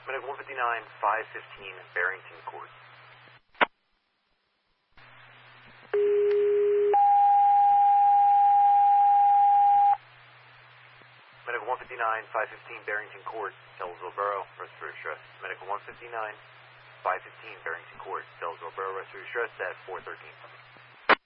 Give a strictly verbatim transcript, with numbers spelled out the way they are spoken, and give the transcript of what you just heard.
Medical one fifty-nine, five fifteen, Barrington Court. Medical one fifty-nine, five fifteen, Barrington Court, Tellsville Borough, respiratory distress. Medical one fifty-nine, five fifteen, Barrington Court, Tellsville Borough, respiratory distress at four thirteen.